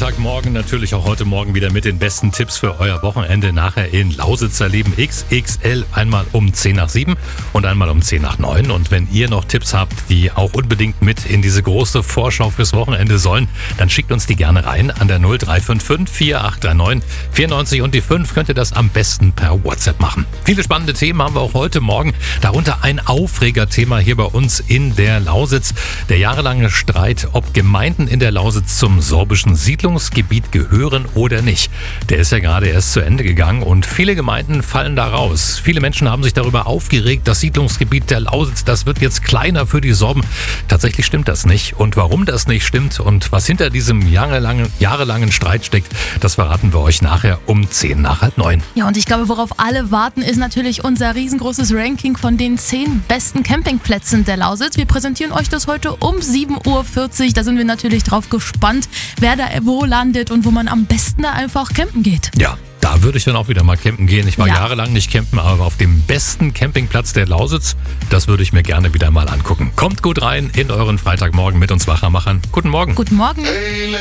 Freitagmorgen natürlich auch heute Morgen wieder mit den besten Tipps für euer Wochenende nachher in Lausitz erleben. XXL einmal um 10 nach 7 und einmal um 10 nach 9. Und wenn ihr noch Tipps habt, die auch unbedingt mit in diese große Vorschau fürs Wochenende sollen, dann schickt uns die gerne rein an der 0355 4839 94 und die 5 könnt ihr das am besten per WhatsApp machen. Viele spannende Themen haben wir auch heute Morgen, darunter ein Aufregerthema hier bei uns in der Lausitz. Der jahrelange Streit, ob Gemeinden in der Lausitz zum sorbischen Siedlungsgebiet gehören oder nicht. Der ist ja gerade erst zu Ende gegangen und viele Gemeinden fallen da raus. Viele Menschen haben sich darüber aufgeregt, das Siedlungsgebiet der Lausitz, das wird jetzt kleiner für die Sorben. Tatsächlich stimmt das nicht. Und warum das nicht stimmt und was hinter diesem jahrelangen Streit steckt, das verraten wir euch nachher um 10 nach halb 9. Ja, und ich glaube, worauf alle warten, ist natürlich unser riesengroßes Ranking von den 10 besten Campingplätzen der Lausitz. Wir präsentieren euch das heute um 7.40 Uhr. Da sind wir natürlich drauf gespannt, wer da wo landet und wo man am besten da einfach campen geht. Ja, da würde ich dann auch wieder mal campen gehen. Ich war jahrelang nicht campen, aber auf dem besten Campingplatz der Lausitz, das würde ich mir gerne wieder mal angucken. Kommt gut rein in euren Freitagmorgen mit uns Wachermachern. Guten Morgen. Guten Morgen.